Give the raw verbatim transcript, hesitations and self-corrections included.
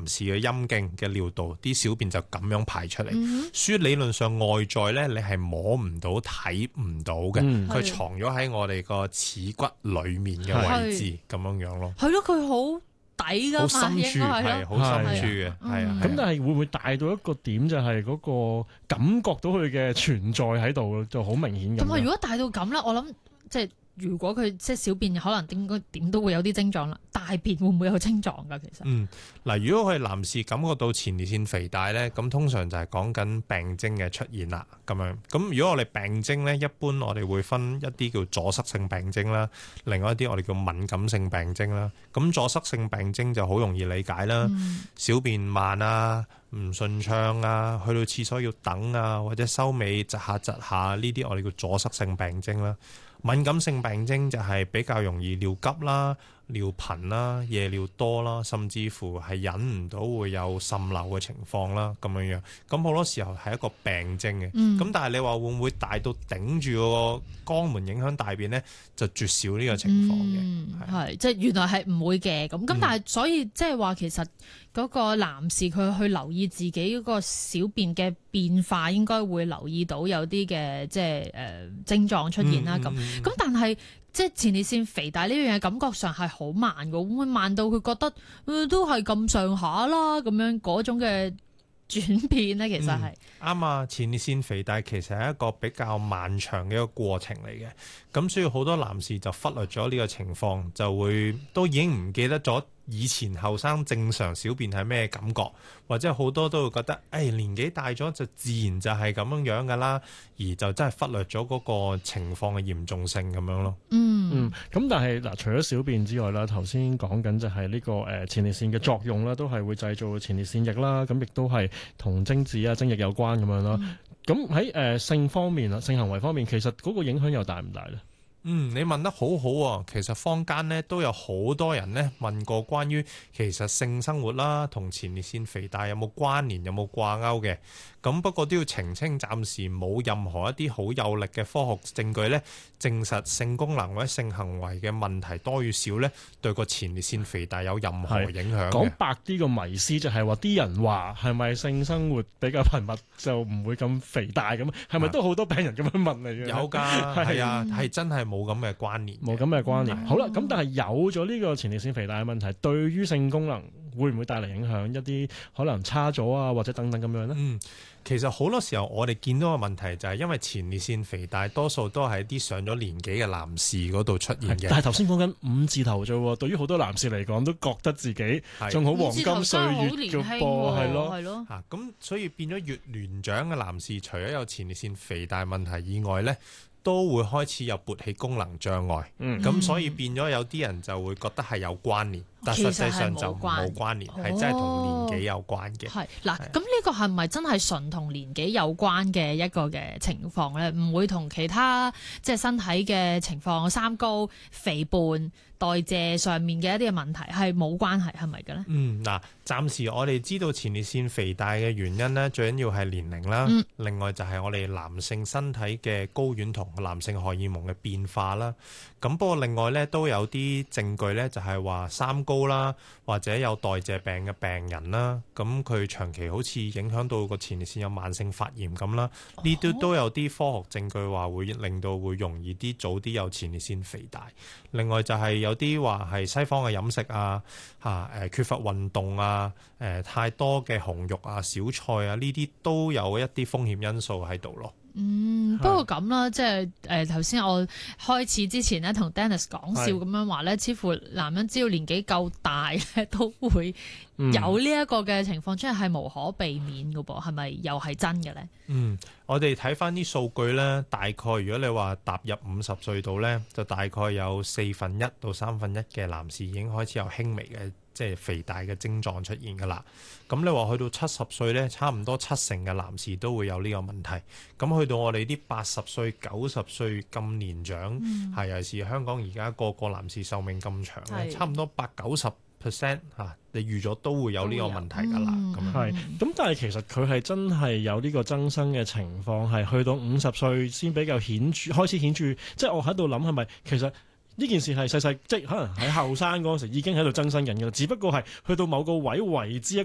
士嘅陰莖嘅尿道，啲小便就咁樣排出嚟。 嗯、 所以理論上外在咧，你係摸唔到、睇唔到嘅，佢、嗯、藏咗喺我哋個恥骨裡面嘅位置咁樣樣咯。 係咯，佢好底㗎嘛， 好深處係好深處嘅，係啊。 咁但係會唔會大到一個點，就係嗰個感覺到佢嘅存在喺度，就好明顯咁？ 咁啊，如果大到咁咧，我諗即係。如果佢即係小便可能應該點都會有啲症狀啦，大便會唔會有症狀㗎？其實嗯嗱，如果佢男士感覺到前列腺肥大咧，咁通常就係講緊病徵嘅出現啦。咁樣咁如果我哋病徵咧，一般我哋會分一啲叫阻塞性病徵啦，另外一啲我哋叫敏感性病徵啦。咁阻塞性病徵就好容易理解啦，嗯、小便慢啊，唔順暢啊，去到廁所要等啊，或者收尾窒下窒下呢啲我哋叫阻塞性病徵啦。敏感性病徵就係比較容易尿急啦、尿頻啦、夜尿多啦，甚至乎係忍唔到會有滲漏嘅情況啦，咁樣樣。咁好多時候係一個病徵嘅。咁、嗯、但係你話會唔會大到頂住個肛門影響大便呢？就絕少呢個情況嘅。係、 嗯、即係原來係唔會嘅。咁咁但係所以即係話其實嗰個男士佢去留意自己嗰個小便嘅變化，應該會留意到有啲嘅即係誒、呃、症狀出現啦。咁、嗯。咁、嗯、但係即係前列腺肥大呢樣嘢，感覺上係好慢嘅，會唔會慢到佢覺得、呃、都係咁上下啦，咁樣嗰種嘅轉變呢？其實係啱啊！前列腺肥大其實係一個比較漫長嘅一個過程嚟嘅，咁所以好多男士就忽略咗呢個情況，就會都已經唔記得咗以前後生正常小便係咩感覺，或者好多都會覺得，誒、哎、年紀大咗就自然就係咁樣樣噶啦，而就真係忽略咗嗰個情況嘅嚴重性咁樣咯。 嗯嗯，咁但係嗱，除咗小便之外啦，頭先講緊就係呢、這個誒、呃、前列腺嘅作用啦，都係會製造前列腺液啦，咁亦都係同精子啊、精液有關咁樣啦。咁喺誒性方面啊、性行為方面，其實嗰個影響又大唔大咧？ 嗯，你問得好好啊！其實坊間呢都有好多人呢問過關於其實性生活啦同前列腺肥大有冇關聯、有冇掛鈎嘅。咁不過都要澄清，暫時冇任何一啲好有力嘅科學證據呢證實性功能或者性行為嘅問題多與少呢對個前列腺肥大有任何影響嘅。講白啲個迷思就係話啲人話係咪性生活比較頻密就唔會咁肥大咁？係咪都好多病人咁樣問你嘅？ 有㗎，係啊，係真係冇咁嘅關聯， 冇咁嘅關聯。好啦，咁但係有咗呢個前列腺肥大嘅問題，對於性功能會唔會帶嚟影響？一啲可能差咗啊，或者等等咁樣呢？ 嗯，其實好多時候我哋見到嘅問題就係因為前列腺肥大多數都係啲上咗年紀嘅男士嗰度出現嘅。 但係頭先講緊五字頭啫喎，對於好多男士嚟講都覺得自己仲好黃金歲月嘅噃，係咯， 係咯。 嚇咁、啊、所以變咗越年長嘅男士，除咗有前列腺肥大問題以外呢，都會開始有勃起功能障礙，咁、嗯、所以變咗有啲人就會覺得係有關聯，但實際上就冇關聯，係真係同年紀有關嘅。係嗱，咁呢個係咪真係純同年紀有關嘅一個嘅情況咧？唔會同其他即係身體嘅情況、三高、肥胖、代謝上面嘅一啲嘅問題係冇關係，係咪嘅咧？嗯， 嗱，暫時我哋知道前列腺肥大嘅原因咧，最緊要係年齡啦、嗯，另外就係我哋男性身體嘅睾丸同男性荷爾蒙嘅變化啦。咁不過另外咧都有啲證據咧，就係話三高啦，或者有代謝病嘅病人啦，咁佢長期好似影響到個前列腺有慢性發炎咁啦，呢啲都有啲科學證據話會令到會容易啲早啲有前列腺肥大。另外就係有啲話係西方嘅飲食啊，嚇誒缺乏運動啊，誒太多嘅紅肉啊、小菜啊，呢啲都有一啲風險因素喺度咯。 嗯，不過咁啦，即係誒頭先我開始之前咧，同 Dennis 講笑咁樣話咧，似乎男人只要年紀夠大咧，都會有呢一個嘅情況，即係係無可避免嘅噃，係咪又係真嘅咧？ 嗯，我哋睇翻啲數據咧，大概如果你話踏入五十歲度咧，就大概有四分一到三分一嘅男士已經開始有輕微嘅即係肥大嘅症狀出現㗎啦。咁你話去到七十歲咧，差唔多七成嘅男士都會有呢個問題。咁去到我哋啲八十歲、九十歲咁年長，係、嗯、尤其是香港而家個個男士壽命咁長咧，差唔多八九十 percent 嚇，你預咗都會有呢個問題㗎啦。咁係，咁但係其實佢係真係有呢個增生嘅情況，係去到五十歲先比較顯著，開始顯著。即係我喺度諗係咪其實？呢件事係細細，即係可能喺後生嗰陣時已經喺度增生緊嘅，只不過係去到某個位為之一個